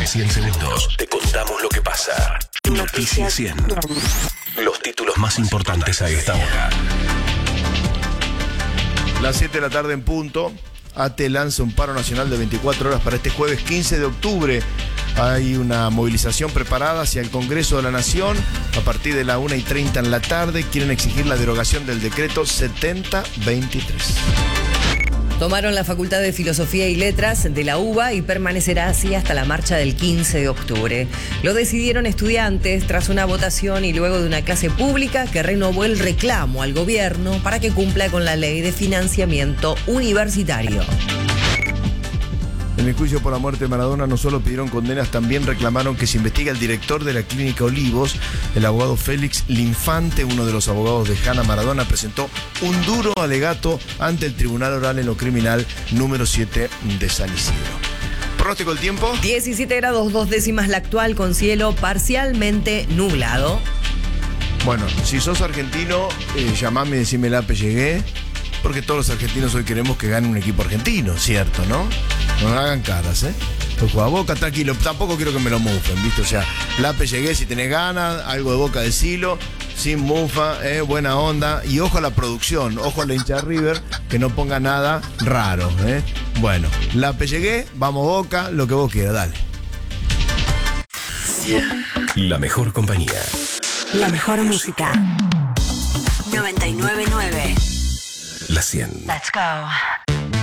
En 100 segundos te contamos lo que pasa. Noticias 100. Los títulos más importantes a esta hora. Las 7 de la tarde en punto. ATE lanza un paro nacional de 24 horas para este jueves 15 de octubre. Hay una movilización preparada hacia el Congreso de la Nación. A partir de la 1:30 en la tarde quieren exigir la derogación del decreto 7023. Tomaron la Facultad de Filosofía y Letras de la UBA y permanecerá así hasta la marcha del 15 de octubre. Lo decidieron estudiantes tras una votación y luego de una clase pública que renovó el reclamo al gobierno para que cumpla con la ley de financiamiento universitario. En el juicio por la muerte de Maradona no solo pidieron condenas, también reclamaron que se investigue al director de la Clínica Olivos. El abogado Félix Linfante, uno de los abogados de Hanna Maradona, presentó un duro alegato ante el Tribunal Oral en lo Criminal número 7 de San Isidro. ¿Pronóstico del tiempo? 17 grados 2 décimas la actual, con cielo parcialmente nublado. Bueno, si sos argentino, llamame y decime la llegué, porque todos los argentinos hoy queremos que gane un equipo argentino, ¿cierto, no? No me hagan caras, ¿eh? Pues juega Boca, tranquilo, tampoco quiero que me lo mufen, ¿viste? O sea, Lape llegué, si tenés ganas, algo de Boca decilo, sin mufa, buena onda, y ojo a la producción, ojo a la hincha de River, que no ponga nada raro, ¿eh? Bueno, Lape llegué, vamos Boca, lo que vos quieras, dale. La mejor compañía. La mejor música. 99.9. La 100. Let's go.